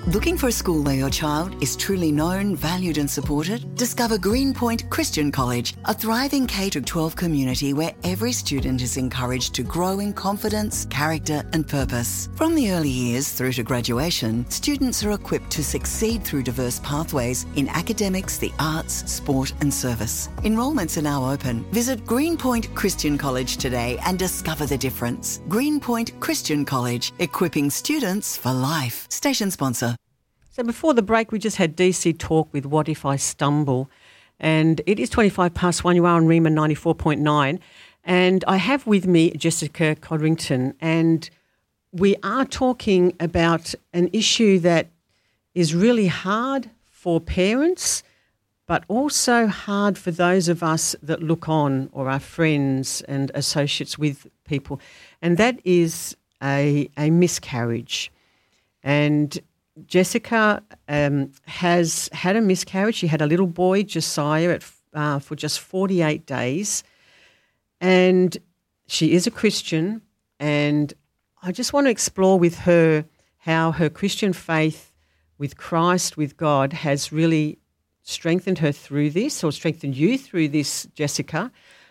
Looking for a school where your child is truly known, valued and supported? Discover Greenpoint Christian College, a thriving K-12 community where every student is encouraged to grow in confidence, character and purpose. From the early years through to graduation, students are equipped to succeed through diverse pathways in academics, the arts, sport and service. Enrolments are now open. Visit Greenpoint Christian College today and discover the difference. Greenpoint Christian College, equipping students for life. Station sponsor. So before the break, we just had DC Talk with What If I Stumble, and it is 25 past 1. You are on Rima 94.9, and I have with me Jessica Codrington, and we are talking about an issue that is really hard for parents, but also hard for those of us that look on or are friends and associates with people, and that is a miscarriage. And Jessica has had a miscarriage. She had a little boy, Josiah, for just 48 days. And she is a Christian. And I just want to explore with her how her Christian faith with Christ, with God, has really strengthened her through this, or strengthened you through this, Jessica.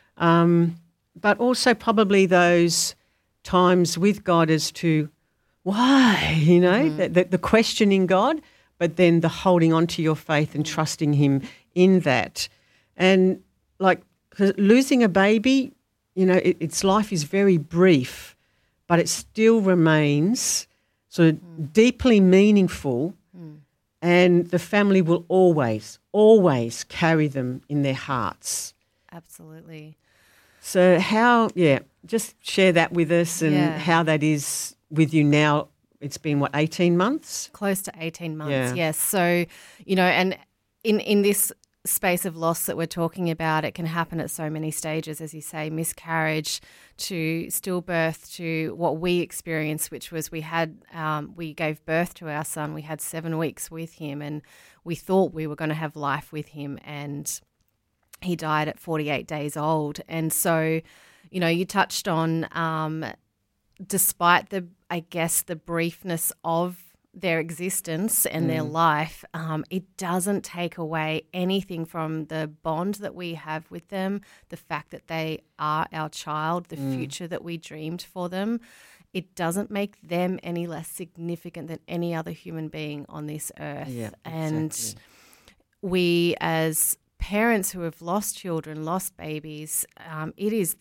But also probably those times with God as to why, the questioning God, but then the holding on to your faith and trusting him in that. And like losing a baby, its life is very brief, but it still remains sort of deeply meaningful, and the family will always carry them in their hearts. Absolutely. So just share that with us and how that is with you now. It's been, 18 months? Close to 18 months, yes. So, and in this space of loss that we're talking about, it can happen at so many stages, as you say, miscarriage to stillbirth to what we experienced, which was we gave birth to our son. We had 7 weeks with him, and we thought we were going to have life with him, and he died at 48 days old. And so, you touched on despite the briefness of their existence and their life, it doesn't take away anything from the bond that we have with them, the fact that they are our child, the future that we dreamed for them. It doesn't make them any less significant than any other human being on this earth. Yeah, and exactly. We, as parents who have lost children, lost babies, it is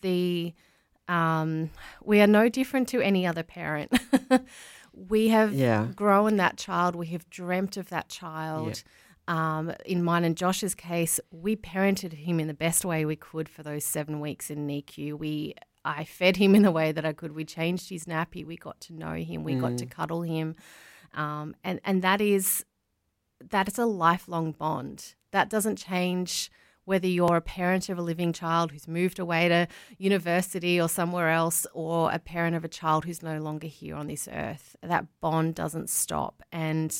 we are no different to any other parent. We have grown that child. We have dreamt of that child. Yeah. In mine and Josh's case, we parented him in the best way we could for those 7 weeks in NICU. I fed him in the way that I could. We changed his nappy. We got to know him. We got to cuddle him. And that is a lifelong bond. That doesn't change whether you're a parent of a living child who's moved away to university or somewhere else, or a parent of a child who's no longer here on this earth. That bond doesn't stop. And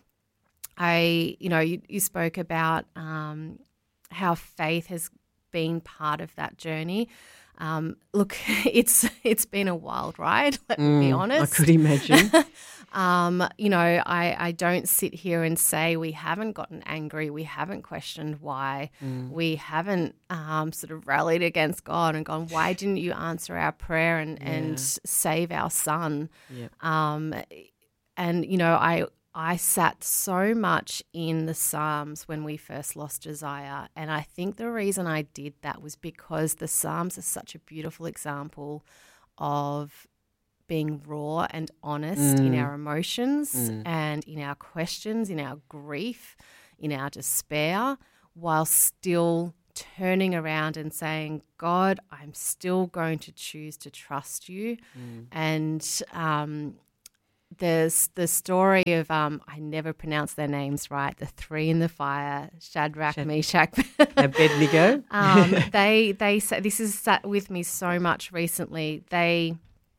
you spoke about how faith has been part of that journey. Look, it's been a wild ride, let me be honest. I could imagine. I don't sit here and say we haven't gotten angry, we haven't questioned why, we haven't sort of rallied against God and gone, why didn't you answer our prayer and save our son? Yep. I sat so much in the Psalms when we first lost Josiah, and I think the reason I did that was because the Psalms are such a beautiful example of being raw and honest in our emotions and in our questions, in our grief, in our despair, while still turning around and saying, God, I'm still going to choose to trust you. And there's the story of, I never pronounce their names right, the three in the fire, Shadrach, Meshach, Abednego. They say, this has sat with me so much recently. They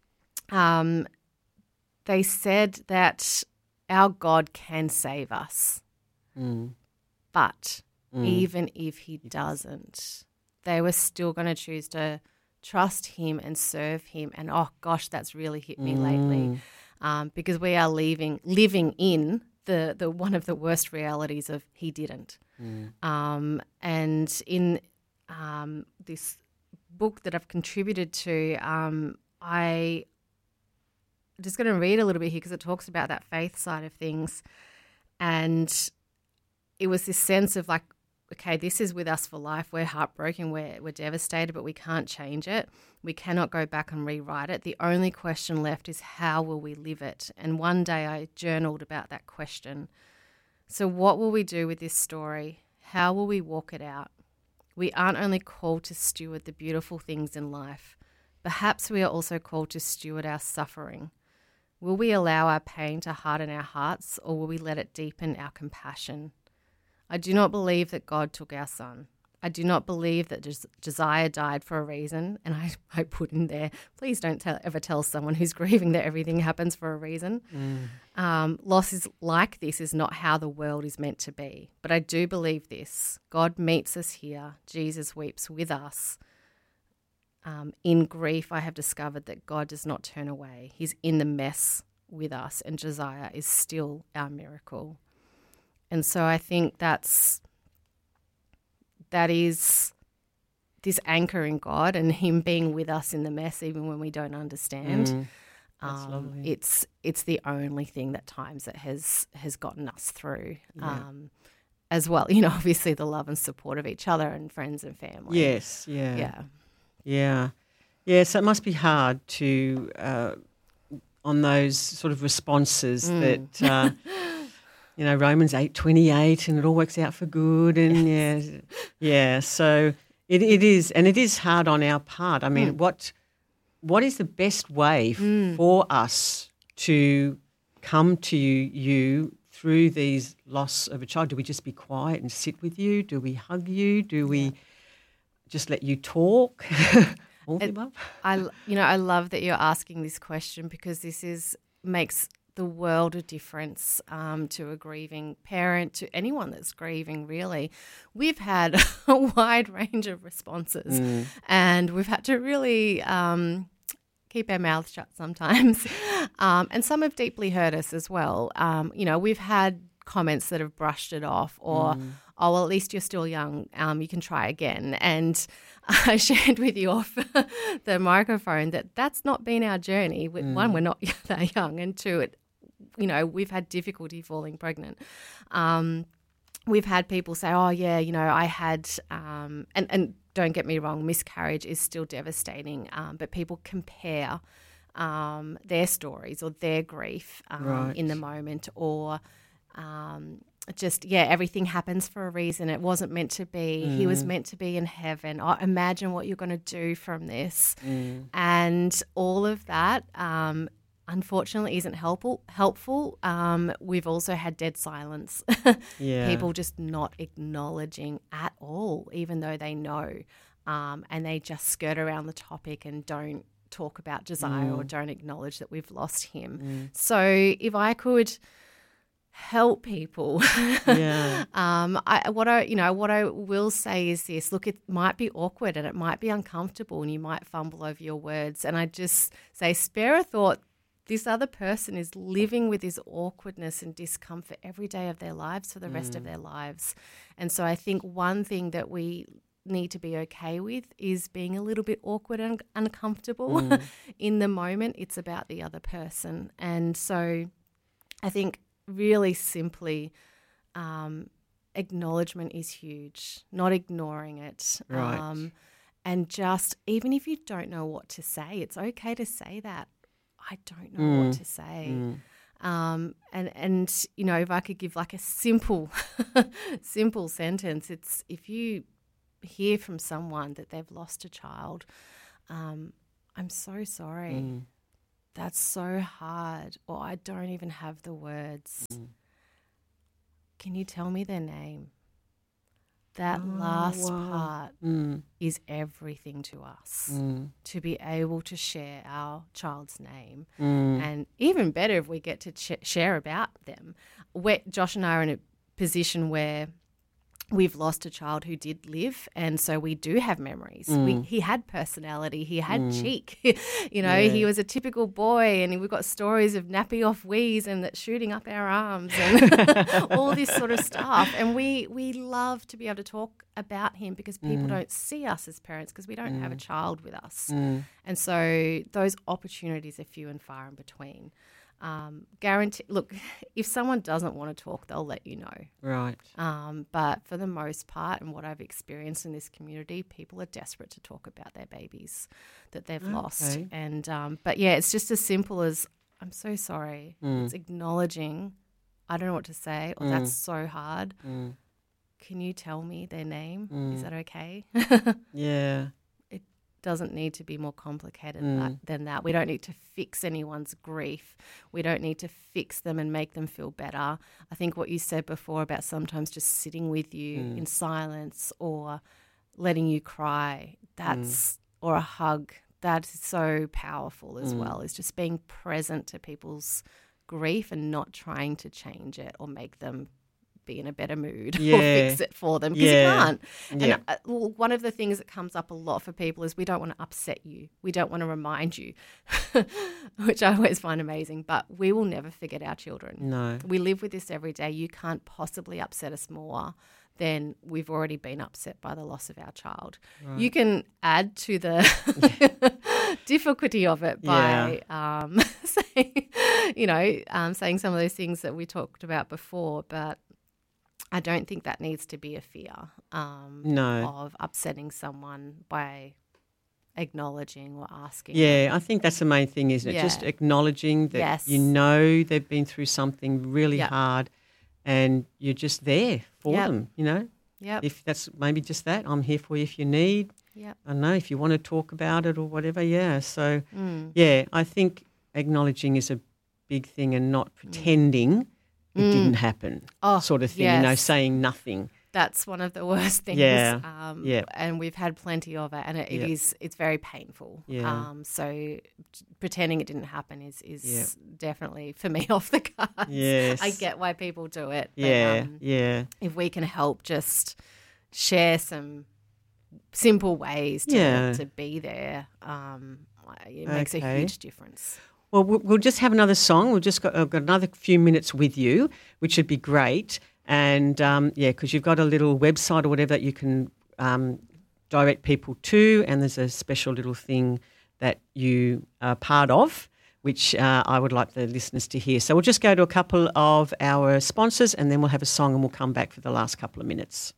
said that our God can save us, but even if he doesn't, they were still going to choose to trust him and serve him. And, oh, gosh, that's really hit me lately. Because we are living in the one of the worst realities of he didn't. And in this book that I've contributed to, I just going to read a little bit here because it talks about that faith side of things. And it was this sense of like, okay, this is with us for life. We're heartbroken. We're devastated, but we can't change it. We cannot go back and rewrite it. The only question left is how will we live it? And one day I journaled about that question. So what will we do with this story? How will we walk it out? We aren't only called to steward the beautiful things in life. Perhaps we are also called to steward our suffering. Will we allow our pain to harden our hearts, or will we let it deepen our compassion? I do not believe that God took our son. I do not believe that Josiah died for a reason. And I put in there, please don't ever tell someone who's grieving that everything happens for a reason. Loss is like this is not how the world is meant to be. But I do believe this. God meets us here. Jesus weeps with us. In grief, I have discovered that God does not turn away. He's in the mess with us, and Josiah is still our miracle. And so I think that is this anchor in God and him being with us in the mess even when we don't understand. That's lovely. It's the only thing that times that has gotten us through. As well, obviously the love and support of each other and friends and family. Yes, yeah. So it must be hard to on those sort of responses that Romans 8:28, and it all works out for good, and so it is, and it is hard on our part. I mean, what is the best way for us to come to you through these loss of a child? Do we just be quiet and sit with you? Do we hug you? Do we just let you talk? All the above. I love that you're asking this question because this makes the world of difference to a grieving parent, to anyone that's grieving, really. We've had a wide range of responses and we've had to really keep our mouths shut sometimes. And some have deeply hurt us as well. We've had comments that have brushed it off or, oh, well, at least you're still young, you can try again. And I shared with you off the microphone that's not been our journey. One, we're not that young, and two, we've had difficulty falling pregnant. We've had people say, oh, yeah, I had, and don't get me wrong, miscarriage is still devastating, but people compare their stories or their grief in the moment, or everything happens for a reason. It wasn't meant to be. He was meant to be in heaven. Oh, imagine what you're going to do from this. And all of that, unfortunately, isn't helpful. We've also had dead silence. People just not acknowledging at all, even though they know, and they just skirt around the topic and don't talk about Josiah or don't acknowledge that we've lost him. So if I could help people, what I will say is this: look, it might be awkward and it might be uncomfortable, and you might fumble over your words. And I just say, spare a thought. This other person is living with this awkwardness and discomfort every day of their lives for the rest of their lives. And so I think one thing that we need to be okay with is being a little bit awkward and uncomfortable in the moment. It's about the other person. And so I think really simply acknowledgement is huge, not ignoring it. Right. And just, even if you don't know what to say, it's okay to say that. I don't know what to say. And if I could give like a simple sentence, it's if you hear from someone that they've lost a child, I'm so sorry. That's so hard, or I don't even have the words. Can you tell me their name? That last part is everything to us, to be able to share our child's name. And even better if we get to share about them. Josh and I are in a position where we've lost a child who did live, and so we do have memories. He had personality. He had cheek. He was a typical boy, and we've got stories of nappy off wheeze and that shooting up our arms and all this sort of stuff. And we love to be able to talk about him because people don't see us as parents because we don't have a child with us. And so those opportunities are few and far in between. Guarantee. Look, if someone doesn't want to talk, they'll let you know. Right. But for the most part, and what I've experienced in this community, people are desperate to talk about their babies that they've lost. And but yeah, it's just as simple as, I'm so sorry. It's acknowledging, I don't know what to say, or that's so hard. Can you tell me their name? Is that okay? Yeah. Doesn't need to be more complicated than that. We don't need to fix anyone's grief. We don't need to fix them and make them feel better. I think what you said before about sometimes just sitting with you in silence or letting you cry, or a hug, that's so powerful as well, is just being present to people's grief and not trying to change it or make them be in a better mood or fix it for them, because you can't. And one of the things that comes up a lot for people is we don't want to upset you. We don't want to remind you, which I always find amazing, but we will never forget our children. No. We live with this every day. You can't possibly upset us more than we've already been upset by the loss of our child. Right. You can add to the difficulty of it by saying some of those things that we talked about before, but I don't think that needs to be a fear of upsetting someone by acknowledging or asking. Yeah, I think that's the main thing, isn't it? Yeah. Just acknowledging that they've been through something really hard and you're just there for them, Yep. If that's maybe just that, I'm here for you if you need. Yep. I don't know, if you want to talk about it or whatever, So, I think acknowledging is a big thing and not pretending it didn't happen, sort of thing, saying nothing. That's one of the worst things. And we've had plenty of it, and it's very painful. Yeah. So pretending it didn't happen is definitely, for me, off the cards. Yes. I get why people do it. But, if we can help just share some simple ways to be there, it makes a huge difference. Well, we'll just have another song. We've just got another few minutes with you, which would be great. And, because you've got a little website or whatever that you can direct people to, and there's a special little thing that you are part of, which I would like the listeners to hear. So we'll just go to a couple of our sponsors and then we'll have a song and we'll come back for the last couple of minutes.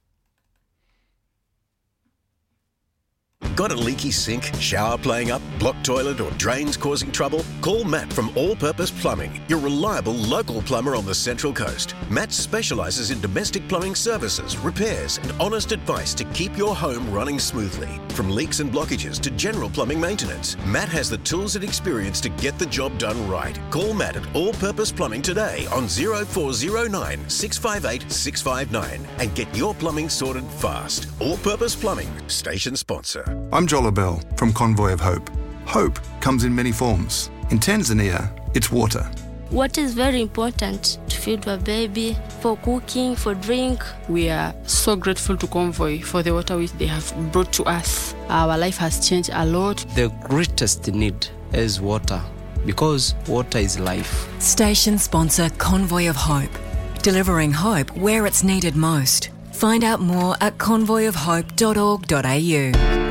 Got a leaky sink, shower playing up, blocked toilet or drains causing trouble? Call Matt from All Purpose Plumbing, your reliable local plumber on the Central Coast. Matt specialises in domestic plumbing services, repairs and honest advice to keep your home running smoothly. From leaks and blockages to general plumbing maintenance, Matt has the tools and experience to get the job done right. Call Matt at All Purpose Plumbing today on 0409 658 659 and get your plumbing sorted fast. All Purpose Plumbing, station sponsor. I'm Joel Bell from Convoy of Hope. Hope comes in many forms. In Tanzania, it's water. Water is very important to feed a baby, for cooking, for drink. We are so grateful to Convoy for the water which they have brought to us. Our life has changed a lot. The greatest need is water, because water is life. Station sponsor Convoy of Hope, delivering hope where it's needed most. Find out more at convoyofhope.org.au.